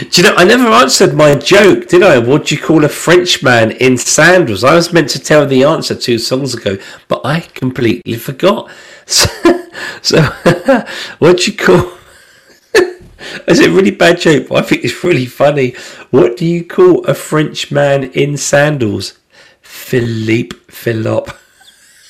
Do you know, I never answered my joke, did I? What do you call a Frenchman in sandals? I was meant to tell the answer 2 songs ago, but I completely forgot. So what do you call... It's a really bad joke, but I think it's really funny. What do you call a Frenchman in sandals? Philippe Philop.